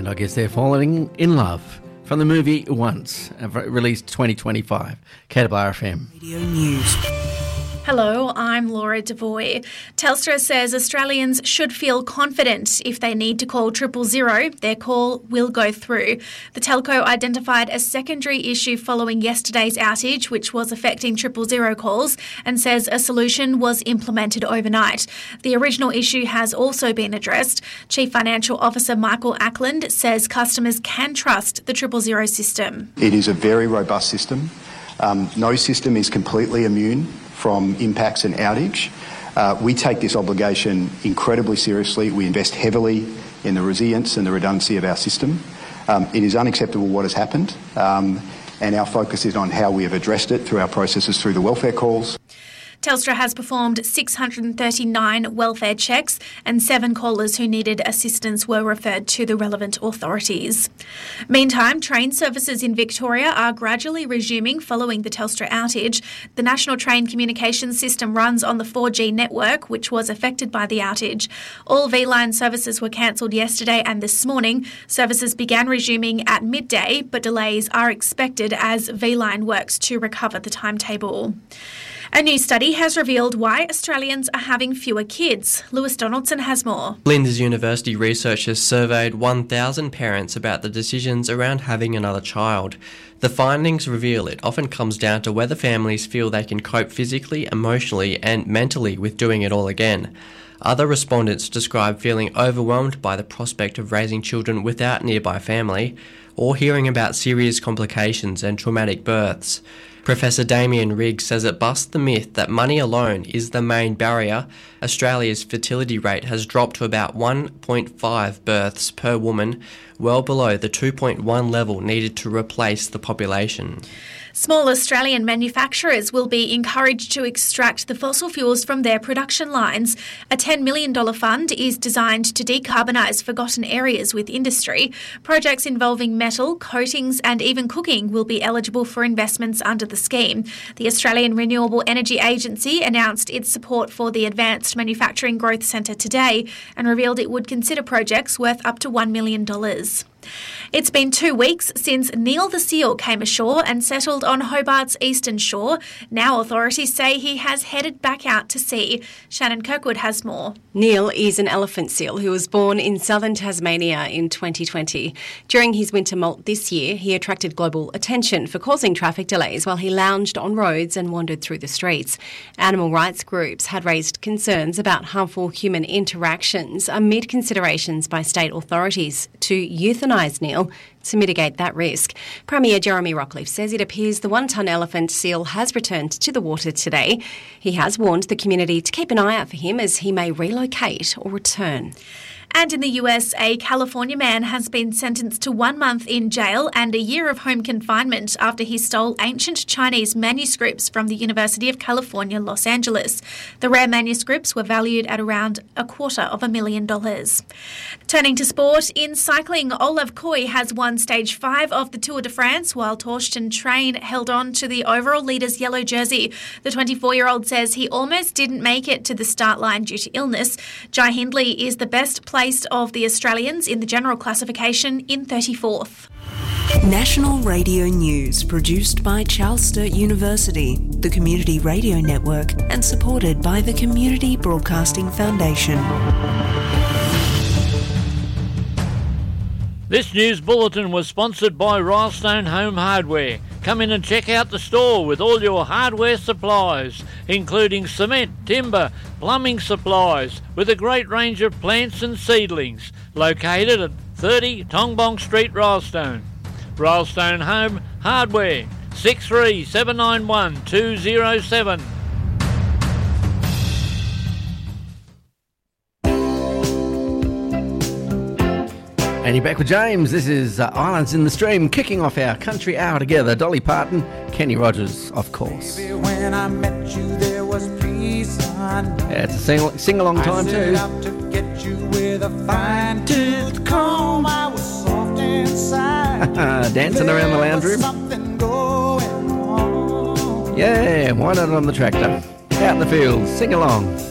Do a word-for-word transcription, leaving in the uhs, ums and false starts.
I guess they're falling in love. From the movie Once, released twenty twenty-five. K W R F M. Radio News. Hello, I'm Laura Devoy. Telstra says Australians should feel confident if they need to call triple zero. Their call will go through. The telco identified a secondary issue following yesterday's outage, which was affecting triple zero calls, and says a solution was implemented overnight. The original issue has also been addressed. Chief Financial Officer Michael Ackland says customers can trust the triple zero system. It is a very robust system. Um, no system is completely immune from impacts and outage. Uh, we take this obligation incredibly seriously. We invest heavily in the resilience and the redundancy of our system. Um, it is unacceptable what has happened, um, and our focus is on how we have addressed it through our processes through the welfare calls. Telstra has performed six hundred thirty-nine welfare checks and seven callers who needed assistance were referred to the relevant authorities. Meantime, train services in Victoria are gradually resuming following the Telstra outage. The National Train Communications System runs on the four G network, which was affected by the outage. All V-Line services were cancelled yesterday and this morning. Services began resuming at midday, but delays are expected as V-Line works to recover the timetable. A new study has revealed why Australians are having fewer kids. Lewis Donaldson has more. Flinders University researchers surveyed one thousand parents about the decisions around having another child. The findings reveal it often comes down to whether families feel they can cope physically, emotionally and mentally with doing it all again. Other respondents describe feeling overwhelmed by the prospect of raising children without nearby family or hearing about serious complications and traumatic births. Professor Damien Riggs says it busts the myth that money alone is the main barrier. Australia's fertility rate has dropped to about one point five births per woman, well below the two point one level needed to replace the population. Small Australian manufacturers will be encouraged to extract the fossil fuels from their production lines. A ten million dollars fund is designed to decarbonise forgotten areas with industry. Projects involving metal, coatings and even cooking will be eligible for investments under the scheme. The Australian Renewable Energy Agency announced its support for the Advanced Manufacturing Growth Centre today and revealed it would consider projects worth up to one million dollars. It's been two weeks since Neil the seal came ashore and settled on Hobart's eastern shore. Now authorities say he has headed back out to sea. Shannon Kirkwood has more. Neil is an elephant seal who was born in southern Tasmania in twenty twenty. During his winter molt this year, he attracted global attention for causing traffic delays while he lounged on roads and wandered through the streets. Animal rights groups had raised concerns about harmful human interactions amid considerations by state authorities to euthanize Neil to mitigate that risk. Premier Jeremy Rockliff says it appears the one-tonne elephant seal has returned to the water today. He has warned the community to keep an eye out for him as he may relocate or return. And in the U S, a California man has been sentenced to one month in jail and a year of home confinement after he stole ancient Chinese manuscripts from the University of California, Los Angeles. The rare manuscripts were valued at around a quarter of a million dollars. Turning to sport, in cycling, Olav Koy has won stage five of the Tour de France while Torsten Train held on to the overall leader's yellow jersey. The twenty-four-year-old says he almost didn't make it to the start line due to illness. Jai Hindley is the best player of the Australians in the general classification in thirty-fourth. National Radio News, produced by Charles Sturt University, the Community Radio Network, and supported by the Community Broadcasting Foundation. This news bulletin was sponsored by Rylestone Home Hardware. Come in and check out the store with all your hardware supplies, including cement, timber, plumbing supplies, with a great range of plants and seedlings. Located at thirty Tongbong Street, Rylestone. Rylestone Home Hardware, six three seven nine one two zero seven. And you're back with James. This is uh, Islands in the Stream, kicking off our country hour together. Dolly Parton, Kenny Rogers, of course. Baby, when I met you, there was peace unknown. Yeah, it's a sing- sing-along time I too. set out to get you with a fine-tooth comb. I was soft inside. Dancing there around the lounge room. Something going on. Yeah, why not on the tractor? Out in the fields, sing along.